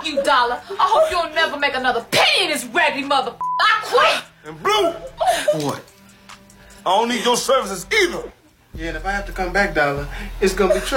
you, Dollar. I hope you'll never make another penny in this raggedy mother. I quit. And Blue, what? I don't need your services either. Yeah, and if I have to come back, Dollar, it's gonna be trouble.